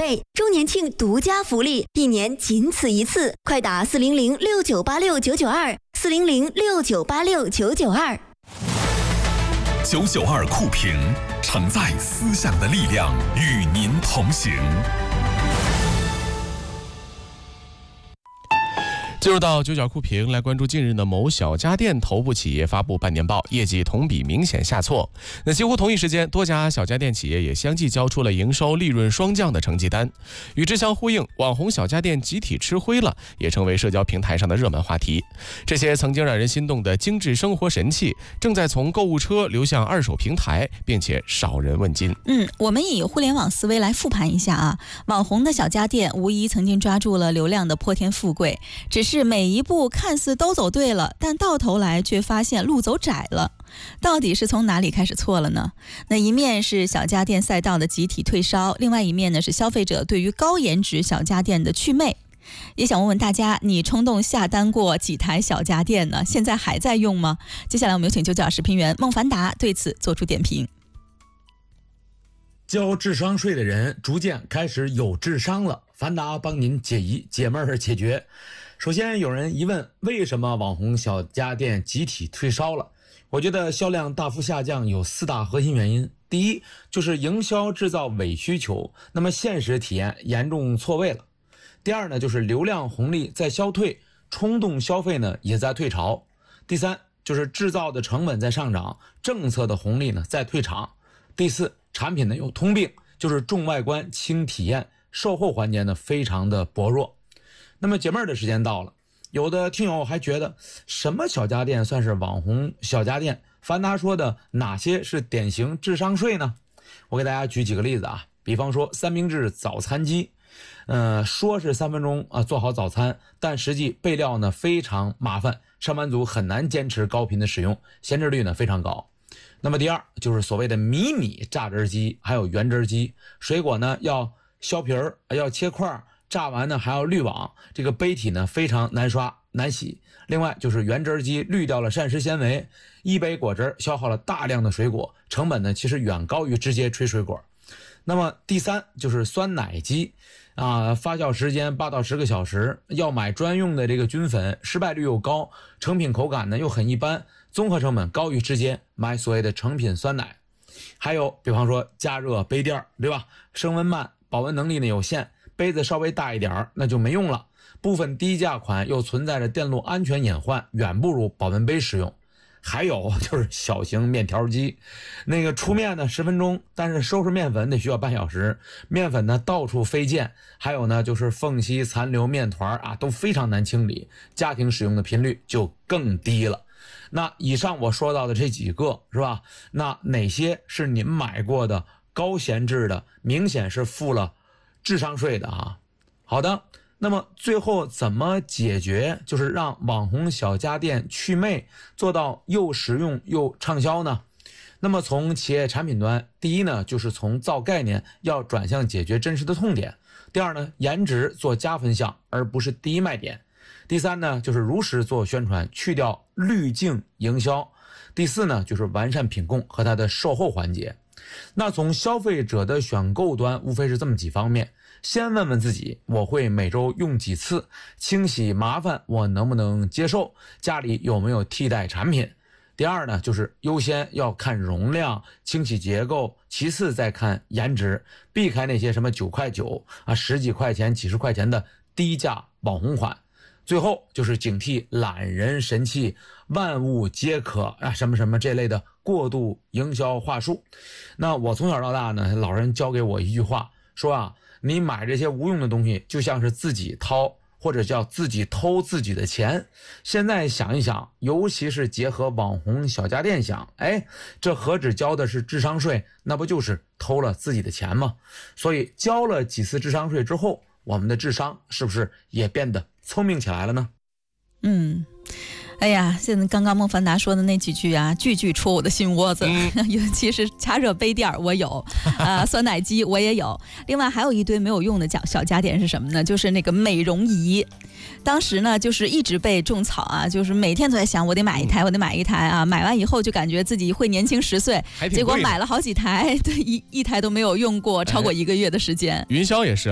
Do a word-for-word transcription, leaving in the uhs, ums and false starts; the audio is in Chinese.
倍，周年庆独家福利，一年仅此一次，快打四零零六九八六九九二，四零零六九八六九九二。 九九二酷评，承载思想的力量，与您同行。 进入到九角酷评，来关注近日的某小家电头部企业发布半年报，业绩同比明显下挫。那几乎同一时间，多家小家电企业也相继交出了营收、利润双降的成绩单。与之相呼应，网红小家电集体吃灰了，也成为社交平台上的热门话题。这些曾经让人心动的精致生活神器，正在从购物车流向二手平台，并且少人问津。 嗯，我们以互联网思维来复盘一下啊，网红的小家电无疑曾经抓住了流量的泼天富贵，只是是每一步看似都走对了，但到头来却发现路走窄了。到底是从哪里开始错了呢？那一面是小家电赛道的集体退烧，另外一面呢是消费者对于高颜值小家电的祛魅。也想问问大家，你冲动下单过几台小家电呢？现在还在用吗？接下来我们有请九角视频员孟凡达对此做出点评。 交智商税的人逐渐开始有智商了，凡达帮您解疑解闷儿解决。首先有人疑问，为什么网红小家电集体退烧了？我觉得销量大幅下降有四大核心原因。第一，就是营销制造伪需求，那么现实体验严重错位了。第二呢，就是流量红利在消退，冲动消费呢也在退潮。第三，就是制造的成本在上涨，政策的红利呢在退场。第四，产品呢有通病，就是重外观轻体验，售后环节呢非常的薄弱。那么解闷儿的时间到了，有的听友还觉得什么小家电算是网红小家电？凡达说的哪些是典型智商税呢？我给大家举几个例子啊，比方说三明治早餐机，呃，说是三分钟啊做好早餐，但实际备料呢非常麻烦，上班族很难坚持高频的使用，闲置率呢非常高。那么第二就是所谓的迷你榨汁机，还有原汁机，水果呢要削皮儿，要切块，榨完呢还要滤网，这个杯体呢非常难刷难洗。另外就是原汁机滤掉了膳食纤维，一杯果汁消耗了大量的水果，成本呢其实远高于直接吹水果。那么第三就是酸奶机啊，发酵时间八到十个小时，要买专用的这个菌粉，失败率又高，成品口感呢又很一般，综合成本高于直接买所谓的成品酸奶。还有比方说加热杯垫，对吧？升温慢，保温能力呢有限，杯子稍微大一点那就没用了。部分低价款又存在着电路安全隐患，远不如保温杯实用。还有就是小型面条机，那个出面呢十分钟，但是收拾面粉得需要半小时，面粉呢到处飞溅，还有呢就是缝隙残留面团啊都非常难清理，家庭使用的频率就更低了。那以上我说到的这几个是吧？那哪些是您买过的高闲置的，明显是付了智商税的啊？好的。那么最后怎么解决，就是让网红小家电祛魅，做到又实用又畅销呢？那么从企业产品端，第一呢，就是从造概念要转向解决真实的痛点；第二呢，颜值做加分项，而不是第一卖点；第三呢，就是如实做宣传，去掉滤镜营销；第四呢，就是完善品控和它的售后环节。那从消费者的选购端，无非是这么几方面。先问问自己，我会每周用几次？清洗麻烦，我能不能接受？家里有没有替代产品？第二呢，就是优先要看容量、清洗结构，其次再看颜值，避开那些什么九块九啊、十几块钱、几十块钱的低价网红款。最后就是警惕懒人神器、万物皆可啊什么什么这类的过度营销话术。那我从小到大呢，老人教给我一句话，说啊，你买这些无用的东西就像是自己掏，或者叫自己偷自己的钱。现在想一想，尤其是结合网红小家电想，哎，这何止交的是智商税，那不就是偷了自己的钱吗？所以交了几次智商税之后，我们的智商是不是也变得聪明起来了呢？ 嗯，哎呀，现在刚刚孟凡达说的那几句啊，句句戳我的心窝子。嗯、尤其是加热杯垫我有，啊、呃，酸奶机我也有。另外还有一堆没有用的小家电是什么呢？就是那个美容仪。当时呢，就是一直被种草啊，就是每天都在想，我得买一台，我得买一台啊。买完以后就感觉自己会年轻十岁，结果买了好几台，对，一一台都没有用过超过一个月的时间。 云霄也是。